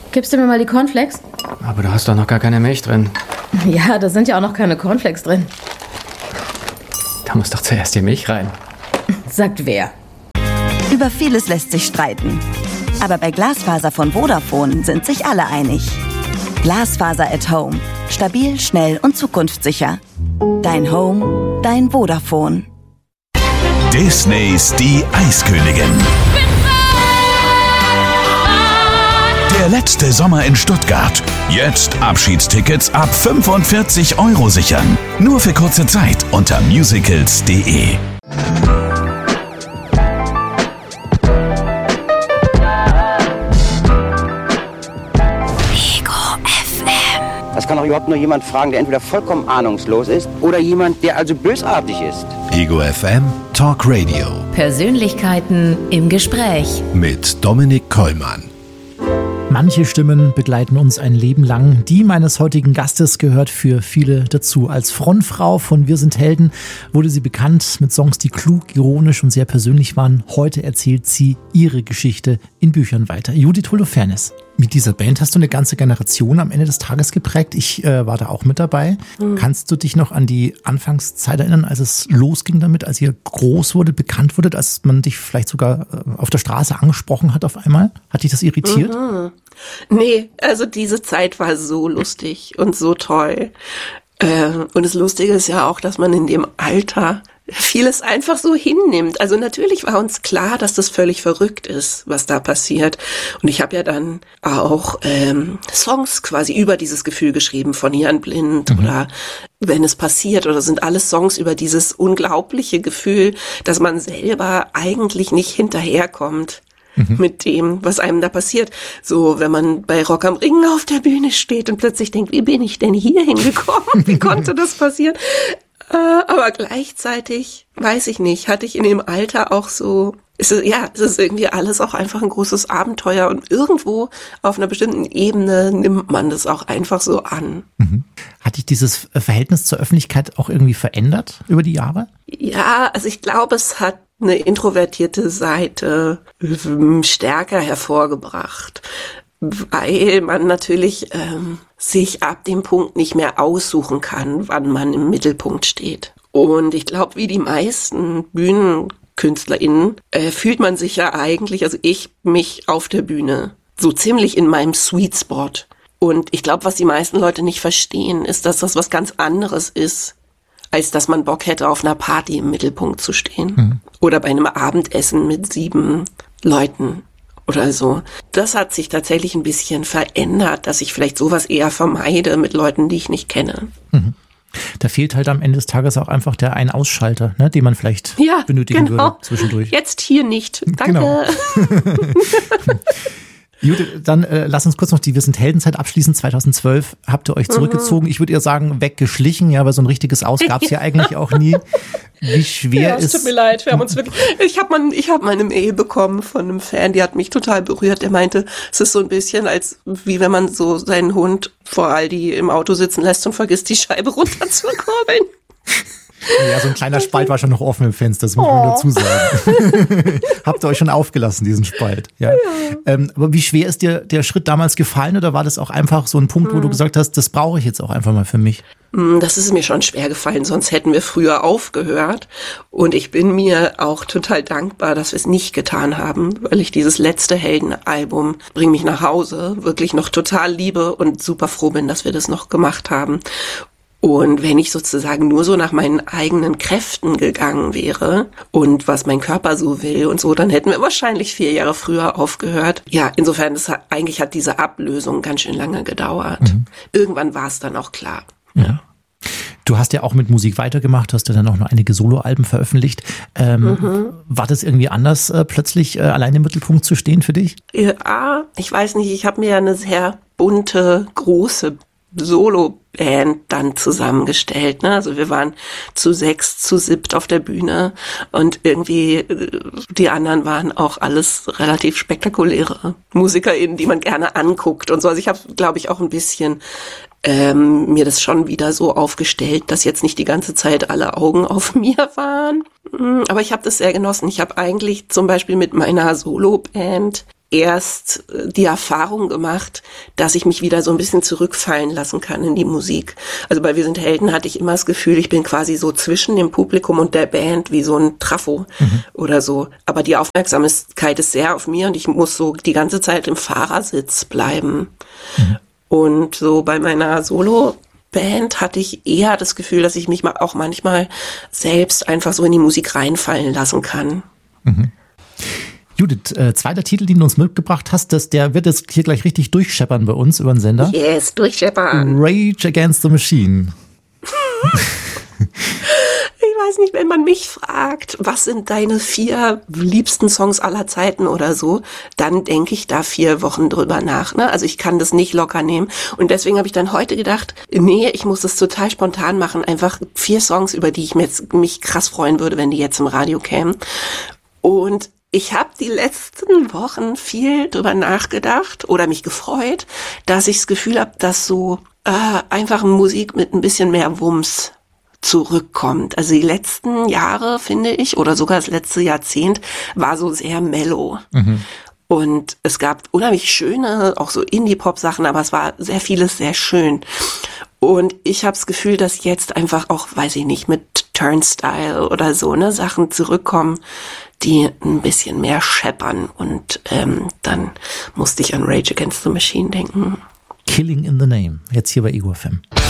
Gibst du mir mal die Cornflakes? Aber du hast doch noch gar keine Milch drin. Ja, da sind ja auch noch keine Cornflakes drin. Da muss doch zuerst die Milch rein. Sagt wer? Über vieles lässt sich streiten. Aber bei Glasfaser von Vodafone sind sich alle einig. Glasfaser at Home. Stabil, schnell und zukunftssicher. Dein Home, dein Vodafone. Disneys Die Eiskönigin. Der letzte Sommer in Stuttgart. Jetzt Abschiedstickets ab 45 € sichern. Nur für kurze Zeit unter musicals.de. Das kann doch überhaupt nur jemand fragen, der entweder vollkommen ahnungslos ist oder jemand, der also bösartig ist. Ego FM Talk Radio. Persönlichkeiten im Gespräch. Mit Dominik Kollmann. Manche Stimmen begleiten uns ein Leben lang. Die meines heutigen Gastes gehört für viele dazu. Als Frontfrau von Wir sind Helden wurde sie bekannt mit Songs, die klug, ironisch und sehr persönlich waren. Heute erzählt sie ihre Geschichte in Büchern weiter. Judith Holofernes. Mit dieser Band hast du eine ganze Generation am Ende des Tages geprägt. Ich war da auch mit dabei. Kannst du dich noch an die Anfangszeit erinnern, als es losging damit, als ihr groß wurde, bekannt wurde, als man dich vielleicht sogar auf der Straße angesprochen hat auf einmal? Hat dich das irritiert? Nee, also diese Zeit war so lustig und so toll. Und das Lustige ist ja auch, dass man in dem Alter vieles einfach so hinnimmt. Also natürlich war uns klar, dass das völlig verrückt ist, was da passiert. Und ich habe ja dann auch Songs quasi über dieses Gefühl geschrieben, von Jan Blind oder Wenn es passiert, oder sind alles Songs über dieses unglaubliche Gefühl, dass man selber eigentlich nicht hinterherkommt mit dem, was einem da passiert. So, wenn man bei Rock am Ring auf der Bühne steht und plötzlich denkt, wie bin ich denn hier hingekommen? Wie konnte das passieren? Aber gleichzeitig, weiß ich nicht, hatte ich in dem Alter auch so, es ist irgendwie alles auch einfach ein großes Abenteuer und irgendwo auf einer bestimmten Ebene nimmt man das auch einfach so an. Hat dich dieses Verhältnis zur Öffentlichkeit auch irgendwie verändert über die Jahre? Ja, also ich glaube, es hat eine introvertierte Seite stärker hervorgebracht, weil man natürlich sich ab dem Punkt nicht mehr aussuchen kann, wann man im Mittelpunkt steht. Und ich glaube, wie die meisten BühnenkünstlerInnen fühlt man sich ja eigentlich, also ich mich auf der Bühne, so ziemlich in meinem Sweet Spot. Und ich glaube, was die meisten Leute nicht verstehen, ist, dass das was ganz anderes ist, als dass man Bock hätte, auf einer Party im Mittelpunkt zu stehen. Oder bei einem Abendessen mit 7 Leuten oder so. Das hat sich tatsächlich ein bisschen verändert, dass ich vielleicht sowas eher vermeide mit Leuten, die ich nicht kenne. Da fehlt halt am Ende des Tages auch einfach der Ein-Ausschalter, ne, den man vielleicht benötigen würde zwischendurch. Jetzt hier nicht. Danke. Genau. Judith, dann lass uns kurz noch die Wir sind Heldenzeit abschließen. 2012 habt ihr euch zurückgezogen. Ich würde eher sagen, weggeschlichen, ja, weil so ein richtiges Aus gab es ja eigentlich auch nie. Wie schwer ist... Es tut mir leid, wir haben uns wirklich... Ich hab mal eine Mail bekommen von einem Fan, die hat mich total berührt. Der meinte, es ist so ein bisschen, als wie wenn man so seinen Hund vor Aldi im Auto sitzen lässt und vergisst, die Scheibe runterzukurbeln. Ja, so ein kleiner Spalt war schon noch offen im Fenster, das muss man dazu sagen. Habt ihr euch schon aufgelassen, diesen Spalt? Ja. Aber wie schwer ist dir der Schritt damals gefallen, oder war das auch einfach so ein Punkt, wo du gesagt hast, das brauche ich jetzt auch einfach mal für mich? Das ist mir schon schwer gefallen, sonst hätten wir früher aufgehört. Und ich bin mir auch total dankbar, dass wir es nicht getan haben, weil ich dieses letzte Heldenalbum Bring mich nach Hause wirklich noch total liebe und super froh bin, dass wir das noch gemacht haben. Und wenn ich sozusagen nur so nach meinen eigenen Kräften gegangen wäre und was mein Körper so will und so, dann hätten wir wahrscheinlich 4 Jahre früher aufgehört. Ja, insofern, eigentlich hat diese Ablösung ganz schön lange gedauert. Irgendwann war es dann auch klar. Ja. Du hast ja auch mit Musik weitergemacht, hast ja dann auch noch einige Soloalben veröffentlicht. War das irgendwie anders, plötzlich allein im Mittelpunkt zu stehen für dich? Ja, ich weiß nicht, ich habe mir ja eine sehr bunte, große Solo-Band dann zusammengestellt, ne? Also wir waren zu 6, zu 7 auf der Bühne und irgendwie die anderen waren auch alles relativ spektakuläre MusikerInnen, die man gerne anguckt und so. Also ich habe, glaube ich, auch ein bisschen mir das schon wieder so aufgestellt, dass jetzt nicht die ganze Zeit alle Augen auf mir waren. Aber ich habe das sehr genossen. Ich habe eigentlich zum Beispiel mit meiner Solo-Band erst die Erfahrung gemacht, dass ich mich wieder so ein bisschen zurückfallen lassen kann in die Musik. Also bei Wir sind Helden hatte ich immer das Gefühl, ich bin quasi so zwischen dem Publikum und der Band wie so ein Trafo oder so. Aber die Aufmerksamkeit ist sehr auf mir und ich muss so die ganze Zeit im Fahrersitz bleiben. Und so bei meiner Solo-Band hatte ich eher das Gefühl, dass ich mich auch manchmal selbst einfach so in die Musik reinfallen lassen kann. Judith, zweiter Titel, den du uns mitgebracht hast, der wird jetzt hier gleich richtig durchscheppern bei uns über den Sender. Yes, durchscheppern. Rage Against the Machine. Ich weiß nicht, wenn man mich fragt, was sind deine 4 liebsten Songs aller Zeiten oder so, dann denke ich da 4 Wochen drüber nach. Ne? Also ich kann das nicht locker nehmen. Und deswegen habe ich dann heute gedacht, nee, ich muss das total spontan machen. Einfach 4 Songs, über die ich mich krass freuen würde, wenn die jetzt im Radio kämen. Und ich habe die letzten Wochen viel drüber nachgedacht oder mich gefreut, dass ich das Gefühl habe, dass so einfach Musik mit ein bisschen mehr Wumms zurückkommt. Also die letzten Jahre, finde ich, oder sogar das letzte Jahrzehnt, war so sehr mellow. Und es gab unheimlich schöne, auch so Indie-Pop-Sachen, aber es war sehr vieles sehr schön. Und ich habe das Gefühl, dass jetzt einfach auch, weiß ich nicht, mit Turnstile oder so, ne, Sachen zurückkommen, die ein bisschen mehr scheppern. Und dann musste ich an Rage Against the Machine denken. Killing in the Name, jetzt hier bei Ego FM.